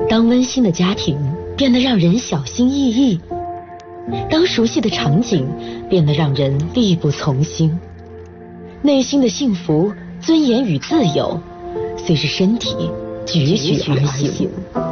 当温馨的家庭变得让人小心翼翼，当熟悉的场景变得让人力不从心，内心的幸福、尊严与自由随着身体踽踽而行。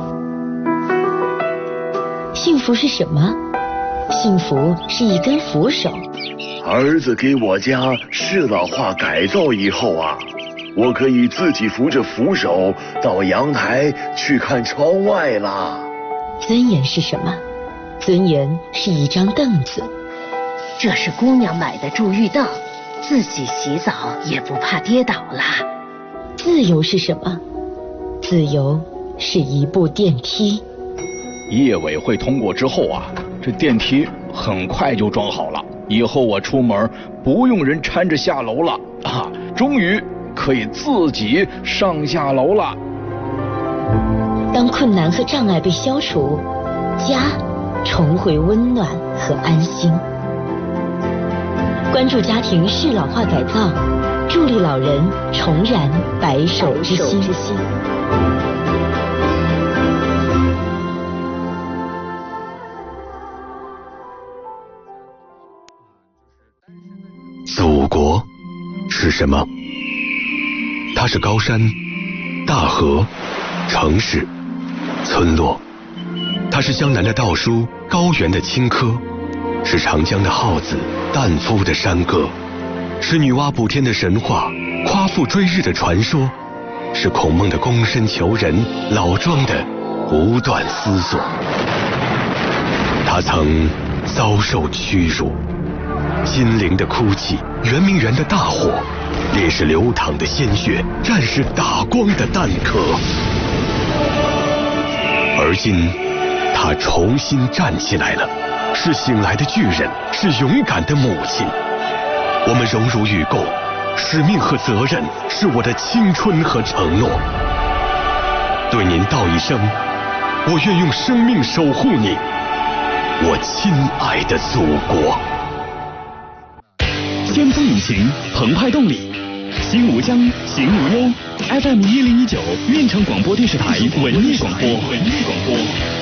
幸福是什么？幸福是一根扶手。 儿子给我家适老化改造以后啊，我可以自己扶着扶手到阳台去看窗外啦。 尊严是什么？尊严是一张凳子。 这是姑娘买的助浴凳，自己洗澡也不怕跌倒啦。 自由是什么？自由是一部电梯。 业委会通过之后啊，这电梯很快就装好了，以后我出门不用人搀着下楼了啊，终于可以自己上下楼了。 当困难和障碍被消除，家重回温暖和安心。关注家庭适老化改造，助力老人重燃白首之心。 祖国是什么？它是高山、大河、城市、村落，它是湘南的稻菽、高原的青稞，是长江的浩子、旦夫的山歌，是女娲补天的神话、夸父追日的传说，是孔孟的躬身求人、老庄的不断思索。他曾遭受屈辱，心灵的哭泣，圆明园的大火，烈士流淌的鲜血，战士打光的弹壳。而今他重新站起来了，是醒来的巨人，是勇敢的母亲。我们荣辱与共，使命和责任，是我的青春和承诺。对您道一声，我愿用生命守护你，我亲爱的祖国。 先锋引擎，澎湃动力，心无疆，行无忧。FM 1019，运城广播电视台文艺广播。